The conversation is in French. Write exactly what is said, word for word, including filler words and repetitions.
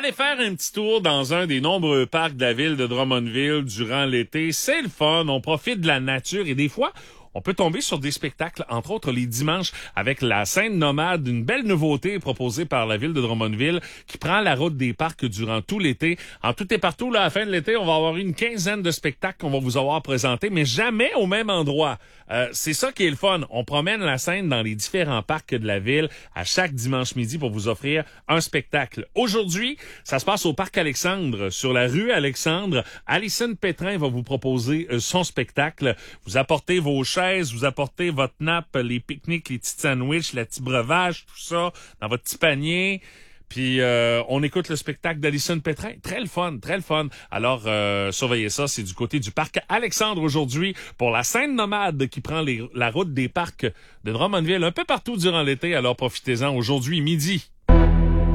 Allez faire un petit tour dans un des nombreux parcs de la ville de Drummondville durant l'été. C'est le fun, on profite de la nature et des fois, on peut tomber sur des spectacles, entre autres les dimanches, avec la scène nomade, une belle nouveauté proposée par la ville de Drummondville qui prend la route des parcs durant tout l'été. En tout et partout, là, à la fin de l'été, on va avoir une quinzaine de spectacles qu'on va vous avoir présentés, mais jamais au même endroit. Euh, c'est ça qui est le fun. On promène la scène dans les différents parcs de la ville à chaque dimanche midi pour vous offrir un spectacle. Aujourd'hui, ça se passe au parc Alexandre, sur la rue Alexandre. Alison Pétrin va vous proposer euh, son spectacle. Vous apportez vos chaises, vous apportez votre nappe, les pique-niques, les petits sandwichs, le petit breuvage, tout ça dans votre petit panier. Puis euh, on écoute le spectacle d'Alison Pétrin. Très le fun, très le fun. Alors, euh, surveillez ça, c'est du côté du parc Alexandre aujourd'hui pour la scène nomade qui prend les, la route des parcs de Drummondville un peu partout durant l'été. Alors profitez-en aujourd'hui midi.